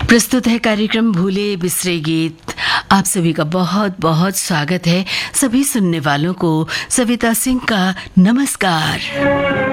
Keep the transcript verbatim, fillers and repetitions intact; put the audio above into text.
प्रस्तुत है कार्यक्रम भूले बिसरे गीत। आप सभी का बहुत बहुत स्वागत है। सभी सुनने वालों को सविता सिंह का नमस्कार।